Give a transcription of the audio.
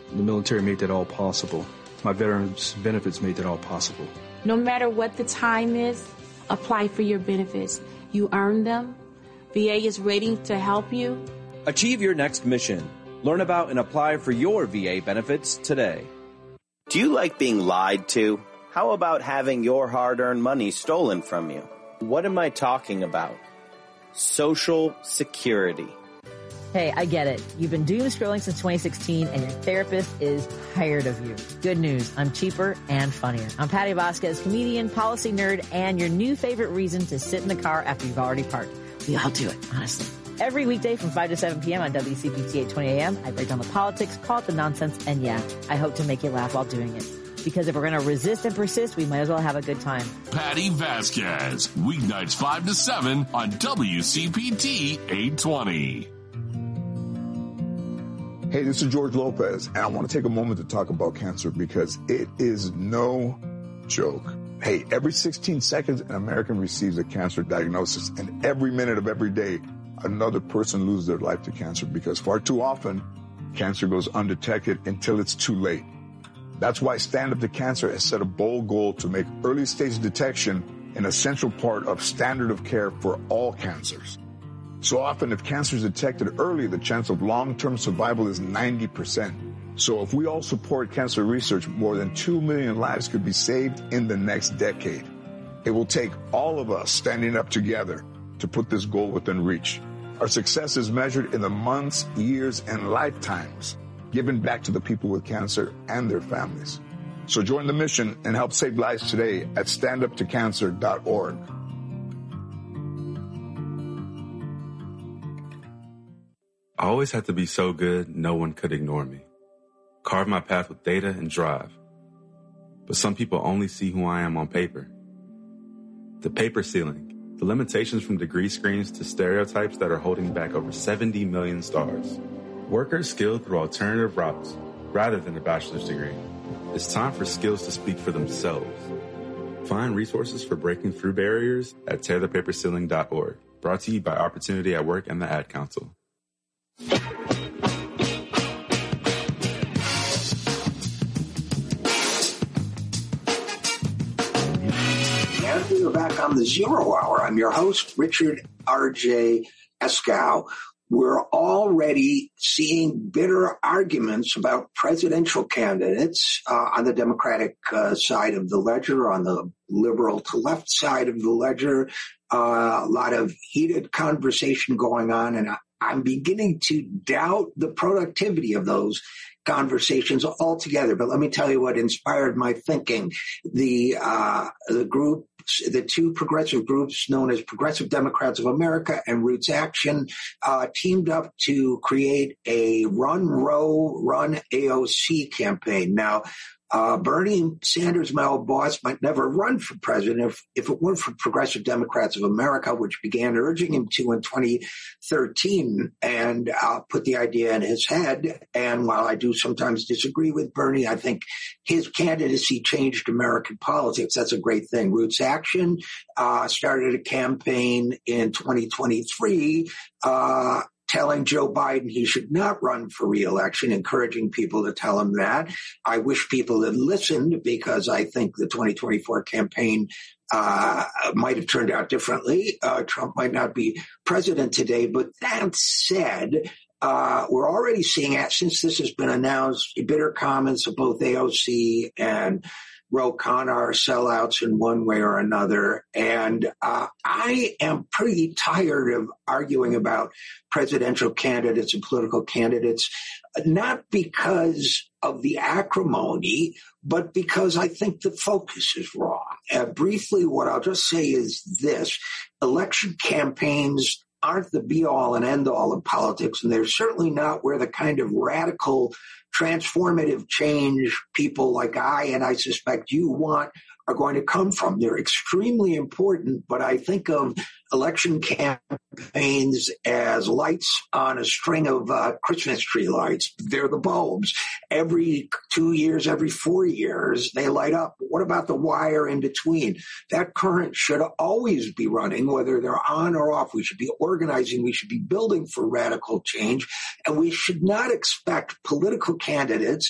The military made that all possible. My veterans benefits made that all possible. No matter what the time is, apply for your benefits. You earn them. VA is ready to help you. Achieve your next mission. Learn about and apply for your VA benefits today. Do you like being lied to? How about having your hard-earned money stolen from you? What am I talking about? Social Security. Hey, I get it. You've been doom scrolling since 2016 and your therapist is tired of you. Good news. I'm cheaper and funnier. I'm Patty Vasquez, comedian, policy nerd, and your new favorite reason to sit in the car after you've already parked. We all do it, honestly. Every weekday from 5 to 7 p.m. on WCPT 820 a.m., I break down the politics, call it the nonsense, and yeah, I hope to make you laugh while doing it. Because if we're going to resist and persist, we might as well have a good time. Patty Vasquez, weeknights 5 to 7 on WCPT 820. Hey, this is George Lopez, and I want to take a moment to talk about cancer because it is no joke. Hey, every 16 seconds, an American receives a cancer diagnosis, and every minute of every day, another person loses their life to cancer because far too often, cancer goes undetected until it's too late. That's why Stand Up to Cancer has set a bold goal to make early stage detection an essential part of standard of care for all cancers. So often, if cancer is detected early, the chance of long-term survival is 90%. So if we all support cancer research, more than 2 million lives could be saved in the next decade. It will take all of us standing up together to put this goal within reach. Our success is measured in the months, years, and lifetimes given back to the people with cancer and their families. So join the mission and help save lives today at standuptocancer.org. I always had to be so good, no one could ignore me. Carve my path with data and drive. But some people only see who I am on paper. The paper ceiling, the limitations from degree screens to stereotypes that are holding back over 70 million stars. Workers skilled through alternative routes rather than a bachelor's degree. It's time for skills to speak for themselves. Find resources for breaking through barriers at tearthepaperceiling.org. Brought to you by Opportunity at Work and the Ad Council. And we are back on the Zero Hour. I'm your host, Richard R.J. Eskow. We're already seeing bitter arguments about presidential candidates on the Democratic side of the ledger, on the liberal to left side of the ledger. A lot of heated conversation going on, and I'm beginning to doubt the productivity of those conversations altogether. But let me tell you what inspired my thinking. The two progressive groups known as Progressive Democrats of America and Roots Action teamed up to create a Run Roe, Run AOC campaign. Now, Bernie Sanders, my old boss, might never run for president if it weren't for Progressive Democrats of America, which began urging him to in 2013 and put the idea in his head. And while I do sometimes disagree with Bernie, I think his candidacy changed American politics. That's a great thing. Roots Action started a campaign in 2023 telling Joe Biden he should not run for re-election, encouraging people to tell him that. I wish people had listened because I think the 2024 campaign might have turned out differently. Trump might not be president today. But that said, we're already seeing, since this has been announced, bitter comments of both AOC and Ro Khanna are sellouts in one way or another. And I am pretty tired of arguing about presidential candidates and political candidates, not because of the acrimony, but because I think the focus is wrong. Briefly, what I'll just say is this. Election campaigns aren't the be-all and end-all of politics, and they're certainly not where the kind of radical transformative change people like I, and I suspect you want, are going to come from. They're extremely important, but I think of election campaigns as lights on a string of Christmas tree lights. They're the bulbs. Every 2 years, every 4 years, they light up. What about the wire in between? That current should always be running, whether they're on or off. We should be organizing. We should be building for radical change. And we should not expect political candidates